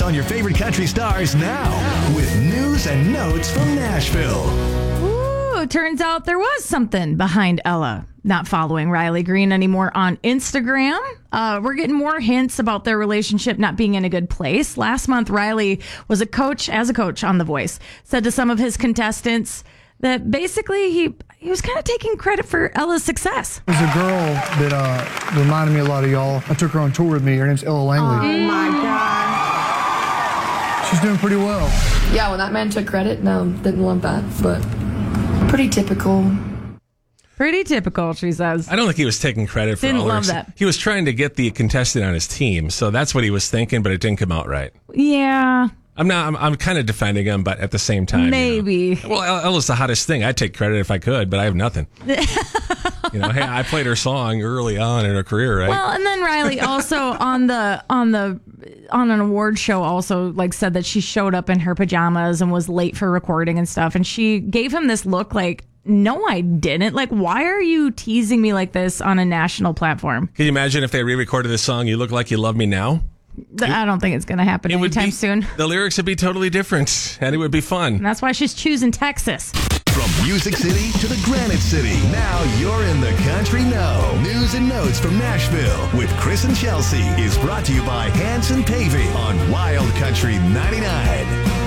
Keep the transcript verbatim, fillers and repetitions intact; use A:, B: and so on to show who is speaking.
A: on your favorite country stars now with news and notes from Nashville.
B: Ooh, turns out there was something behind Ella not following Riley Green anymore on Instagram. Uh, we're getting more hints about their relationship not being in a good place. Last month, Riley was a coach, as a coach on The Voice, said to some of his contestants that basically he he was kind of taking credit for Ella's success.
C: There's a girl that uh, reminded me a lot of y'all. I took her on tour with me. Her name's Ella Langley.
D: Oh my God.
C: She's doing pretty well.
D: Yeah, when that man took credit, no, didn't love that, but pretty typical.
B: Pretty typical, she says.
E: I don't think he was taking credit for
B: Didn't
E: all her-
B: love that.
E: He was trying to get the contestant on his team, so that's what he was thinking, but it didn't come out right.
B: Yeah.
E: I'm not. I'm, I'm kind of defending him, but at the same time,
B: Maybe.
E: You know. Well, Ella's the hottest thing. I'd take credit if I could, but I have nothing. You know, hey, I played her song early on in her career, right?
B: Well, and then Riley also on the on the on an award show also like said that she showed up in her pajamas and was late for recording and stuff, and she gave him this look like, no, I didn't. Like, why are you teasing me like this on a national platform?
E: Can you imagine if they re-recorded this song, "You Look Like You Love Me Now"?
B: I don't think it's going to happen
E: It would
B: anytime
E: be,
B: soon.
E: The lyrics would be totally different, and it would be fun.
B: And that's why she's choosing Texas.
A: From Music City to the Granite City, now you're in the Country Know. News and notes from Nashville with Chris and Chelsea is brought to you by Hanson Paving on Wild Country ninety-nine.